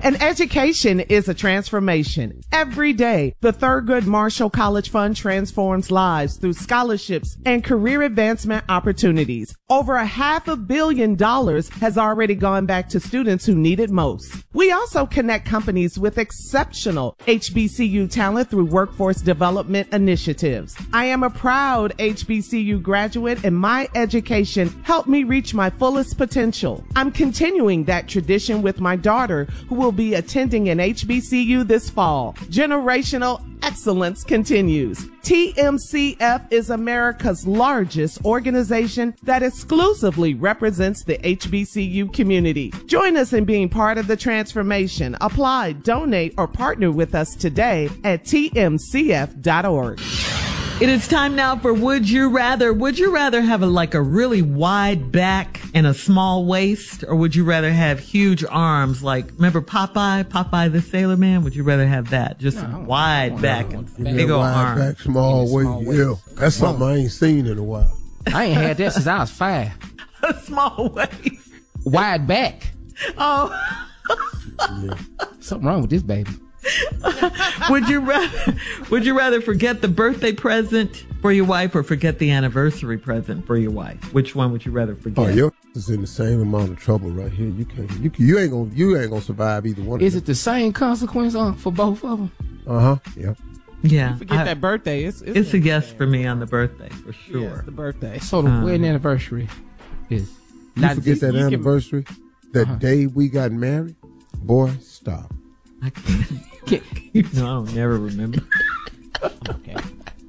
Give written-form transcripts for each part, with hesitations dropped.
An education is a transformation. Every day, the Thurgood Marshall College Fund transforms lives through scholarships and career advancement opportunities. Over $500 million has already gone back to students who need it most. We also connect companies with exceptional HBCU talent through workforce development initiatives. I am a proud HBCU graduate, and my education helped me reach my fullest potential. I'm continuing that tradition with my daughter, who will be attending an HBCU this fall. Generational excellence continues. TMCF is America's largest organization that exclusively represents the HBCU community. Join us in being part of the transformation. Apply, donate, or partner with us today at tmcf.org. It is time now for Would You Rather. Would you rather have a really wide back and a small waist, or would you rather have huge arms remember Popeye the Sailor Man? Would you rather have that? Just wide back and big old arms. Wide back, small waist. Yeah, that's something I ain't seen in a while. I ain't had that since I was 5. A small waist. Wide back. Oh. Yeah. Something wrong with this baby. Would you rather forget the birthday present for your wife or forget the anniversary present for your wife? Which one would you rather forget? Oh, your is in the same amount of trouble right here. You ain't gonna survive either one. Is it the same consequence for both of them? Yeah. Yeah. Forget that birthday. It's a yes for me on the birthday for sure. Yeah, it's the birthday. So the wedding anniversary is you forget that anniversary, that day we got married. Boy, stop. I can't. No, I don't never remember. Okay.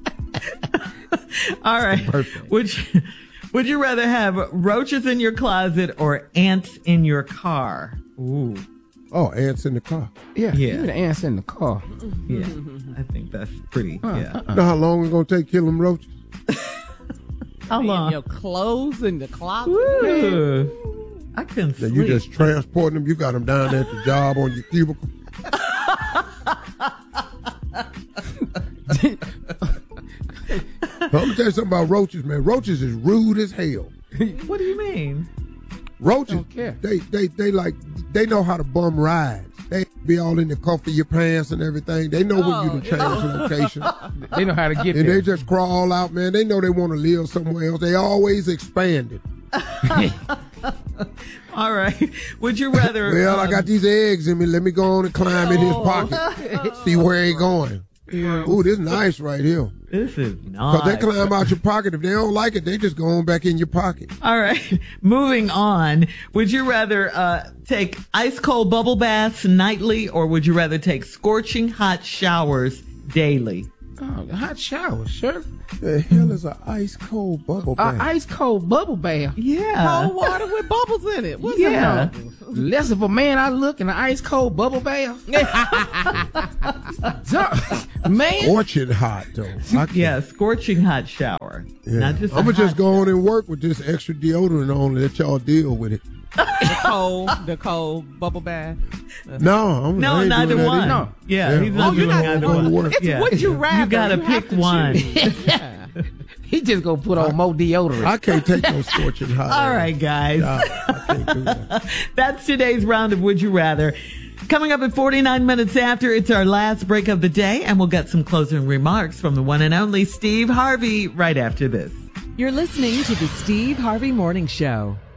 All right. Would you rather have roaches in your closet or ants in your car? Ooh. Oh, ants in the car. Yeah. Give me the ants in the car. Yeah. I think that's pretty. Yeah. You know how long it's gonna take killing them roaches? How long? Your clothes in the closet. Ooh. I couldn't sleep. You just transporting them. You got them down there at the job on your cubicle. I'm gonna tell you something about roaches, man. Roaches is rude as hell. What do you mean? Roaches, Don't care. they know how to bum rides. They be all in the cuff of your pants and everything. They know when you to change location. They know how to get And there. they just crawl out, man. They know they want to live somewhere else. They always expanding. All right. Would you rather? Well, I got these eggs in me. Let me go on and climb in his pocket. See where he going. Ooh, this is nice right here. This is nice. Because they climb out your pocket. If they don't like it, they just go on back in your pocket. All right. Moving on. Would you rather take ice cold bubble baths nightly, or would you rather take scorching hot showers daily? Oh, hot shower, sure. The hell is an ice cold bubble bath? Ice cold bubble bath. Yeah. Cold water with bubbles in it. What's Yeah. that? Less of a man I look in an ice cold bubble bath. Man. Scorching hot, though. Yeah, scorching hot shower. Yeah. Not just I'm going to just go on and work with this extra deodorant on and let y'all deal with it. The cold bubble bath. No, I ain't neither doing that one. either. No. Yeah, he's not doing either going to one. work. It's would you rather. You got to pick one. He just gonna put on more deodorant. I can't take no scorching hot. All right, guys. I can't do that. That's today's round of Would You Rather. Coming up at 49 minutes after, it's our last break of the day, and we'll get some closing remarks from the one and only Steve Harvey right after this. You're listening to the Steve Harvey Morning Show.